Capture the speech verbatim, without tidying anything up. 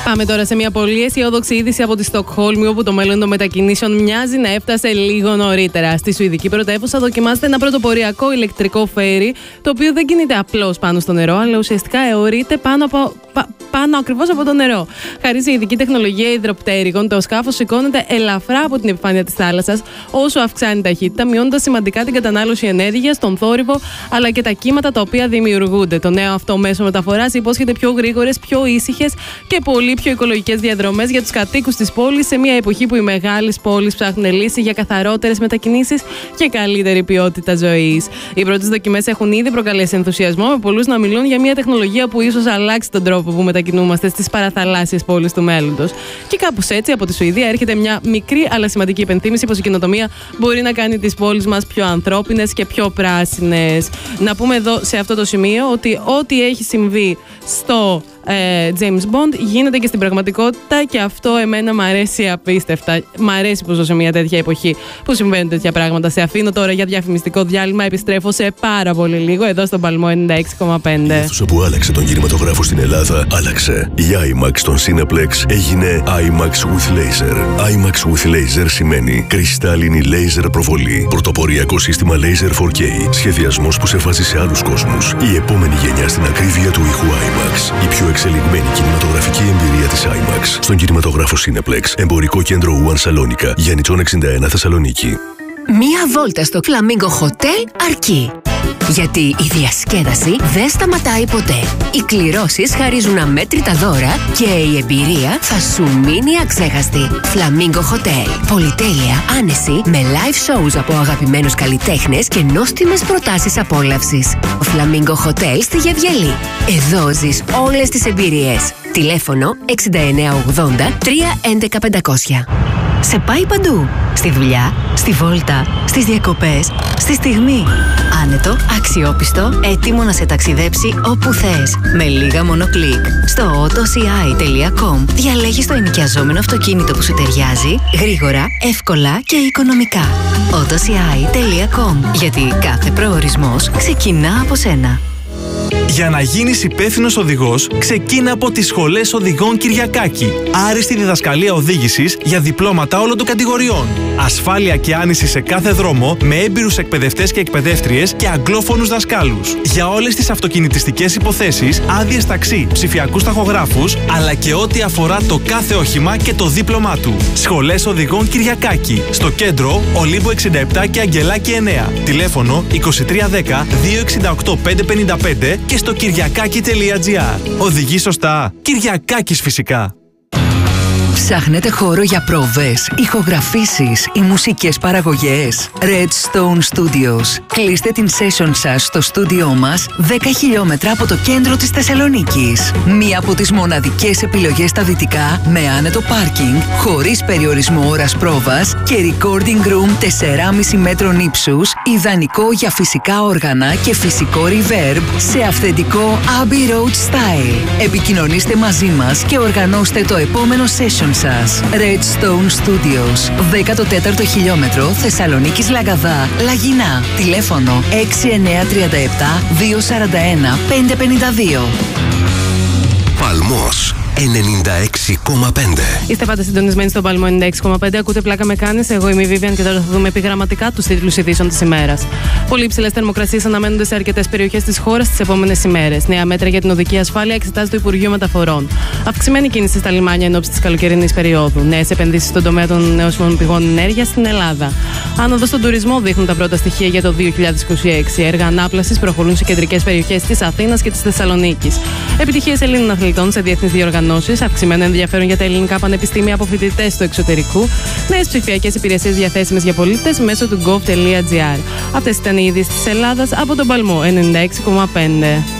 Πάμε τώρα σε μια πολύ αισιόδοξη είδηση από τη Στοκχόλμη, όπου το μέλλον των μετακινήσεων μοιάζει να έφτασε λίγο νωρίτερα. Στη Σουηδική πρωτεύουσα δοκιμάζεται ένα πρωτοποριακό ηλεκτρικό φέρι, το οποίο δεν κινείται απλώς πάνω στο νερό, αλλά ουσιαστικά αιωρείται πάνω, από, πα, πάνω ακριβώς από το νερό. Χάρη σε ειδική τεχνολογία υδροπτέρυγων, το σκάφος σηκώνεται ελαφρά από την επιφάνεια της θάλασσας, όσο αυξάνει ταχύτητα, μειώνοντας σημαντικά την κατανάλωση ενέργειας, τον θόρυβο αλλά και τα κύματα τα οποία δημιουργούνται. Το νέο αυτό μέσο μεταφοράς υπόσχεται πιο γρήγορες, πιο ήσυχες και πολύ πιο οικολογικές διαδρομές για τους κατοίκους της πόλης, σε μια εποχή που οι μεγάλες πόλεις ψάχνουν λύση για καθαρότερες μετακινήσεις και καλύτερη ποιότητα ζωής. Οι πρώτες δοκιμές έχουν ήδη προκαλέσει ενθουσιασμό, με πολλούς να μιλούν για μια τεχνολογία που ίσως αλλάξει τον τρόπο που μετακινούμαστε στις παραθαλάσσιες πόλεις του μέλλοντος. Και κάπως έτσι από τη Σουηδία έρχεται μια μικρή αλλά σημαντική υπενθύμηση πως η καινοτομία μπορεί να κάνει τις πόλεις μας πιο ανθρώπινες και πιο πράσινες. Να πούμε εδώ σε αυτό το σημείο ότι ό,τι έχει συμβεί στο ε, James Bond γίνεται και στην πραγματικότητα, και αυτό εμένα μ' αρέσει απίστευτα. Μ' αρέσει που ζω σε μια τέτοια εποχή που συμβαίνουν τέτοια πράγματα. Σε αφήνω τώρα για διαφημιστικό διάλειμμα. Επιστρέφω σε πάρα πολύ λίγο εδώ στον Παλμό ενενήντα έξι κόμμα πέντε. Η αίθουσα που άλλαξε τον κινηματογράφο στην Ελλάδα άλλαξε. Η IMAX στον Cineplex έγινε IMAX with Laser. IMAX with Laser σημαίνει κρυστάλλινη laser προβολή. Πρωτοποριακό σύστημα Laser φορ κέι. Σχεδιασμός που σε βάζει σε άλλους κόσμους. Η επόμενη γενιά στην ακρίβεια του ήχου IMAX. Η πιο εξελιγμένη κινηματογραφική εμπειρία της IMAX στον κινηματογράφο Cineplex. Εμπορικό κέντρο Ουαν Σαλόνικα, Γιαννητσών εξήντα ένα, Θεσσαλονίκη. Μία βόλτα στο Flamingo Hotel αρκεί. Γιατί η διασκέδαση δεν σταματάει ποτέ. Οι κληρώσεις χαρίζουν αμέτρητα δώρα και η εμπειρία θα σου μείνει αξέχαστη. Flamingo Hotel. Πολυτέλεια, άνεση, με live shows από αγαπημένους καλλιτέχνες και νόστιμες προτάσεις απόλαυσης. Flamingo Hotel στη Γεβγελή. Εδώ ζεις όλες τις εμπειρίες. Τηλέφωνο εξήντα εννέα ογδόντα τρία έντεκα πεντακόσια. Σε πάει παντού. Στη δουλειά, στη βόλτα, στις διακοπές, στη στιγμή. Άνετο, αξιόπιστο, έτοιμο να σε ταξιδέψει όπου θες. Με λίγα μόνο κλικ. Στο autoci τελεία com διαλέγεις το ενοικιαζόμενο αυτοκίνητο που σου ταιριάζει, γρήγορα, εύκολα και οικονομικά. autoci τελεία com. Γιατί κάθε προορισμός ξεκινά από σένα. Για να γίνεις υπεύθυνος οδηγός, ξεκίνα από τις σχολές οδηγών Κυριακάκη. Άριστη διδασκαλία οδήγησης για διπλώματα όλων των κατηγοριών. Ασφάλεια και άνεση σε κάθε δρόμο, με έμπειρους εκπαιδευτές και εκπαιδεύτριες και αγγλόφωνους δασκάλους. Για όλες τις αυτοκινητιστικές υποθέσεις, άδειες ταξί, ψηφιακούς ταχογράφους, αλλά και ό,τι αφορά το κάθε όχημα και το δίπλωμά του. Σχολές οδηγών Κυριακάκη. Στο κέντρο, Ολύμπο εξήντα επτά και Αγγελάκη εννέα. Τηλέφωνο είκοσι τρία δέκα δύο εξήντα οκτώ πεντακόσια πενήντα πέντε και στο κυριακάκι τελεία τζι άρ. Οδηγεί σωστά. Κυριακάκης φυσικά. Ψάχνετε χώρο για πρόβες, ηχογραφήσεις ή μουσικές παραγωγές? Redstone Studios. Κλείστε την session σας στο στούντιό μας δέκα χιλιόμετρα από το κέντρο της Θεσσαλονίκης. Μία από τις μοναδικές επιλογές στα δυτικά, με άνετο πάρκινγκ, χωρίς περιορισμό ώρας πρόβας και recording room τέσσερα κόμμα πέντε μέτρων ύψους, ιδανικό για φυσικά όργανα και φυσικό reverb σε αυθεντικό Abbey Road style. Επικοινωνήστε μαζί μας και οργανώστε το επόμενο session σας. Redstone Studios. δέκατο τέταρτο χιλιόμετρο, Θεσσαλονίκης Λαγκαδά, Λαγινά. Τηλέφωνο έξι εννέα τρία επτά δύο τέσσερα ένα πέντε πέντε δύο. Παλμός ενενήντα έξι κόμμα πέντε. Είστε πάντα συντονισμένοι στον Παλμό ενενήντα έξι κόμμα πέντε. Ακούτε πλάκα με κάνεις. Εγώ είμαι η Vivian και τώρα θα δούμε επιγραμματικά τους τίτλους ειδήσεων της ημέρας. Πολύ υψηλές θερμοκρασίες αναμένονται σε αρκετές περιοχές της χώρας τις επόμενες ημέρες. Νέα μέτρα για την οδική ασφάλεια εξετάζει το Υπουργείο Μεταφορών. Αυξημένη κίνηση στα λιμάνια εν ώψη της καλοκαιρινής περίοδου. Νέες επενδύσεις στον τομέα των νεώσιμων πηγών ενέργειας στην Ελλάδα. Άνοδο στον τουρισμό δείχνουν τα πρώτα στοιχεία για το δύο χιλιάδες είκοσι έξι. Έργα ανάπλασης προχωρούν σε κεντρικές περιοχές της Αθήνας και της Θεσσαλονίκης. Επιτυχίες Ελλήνων αθλητών σε διεθνείς διοργανώσεις. Αυξημένο ενδιαφέρον για τα ελληνικά πανεπιστήμια από φοιτητές του εξωτερικού. Νέες ψηφιακές υπηρεσίες διαθέσιμες για πολίτες μέσω του gov τελεία τζι άρ. Αυτές ήταν οι ειδήσεις της Ελλάδας από τον Παλμό ενενήντα έξι κόμμα πέντε.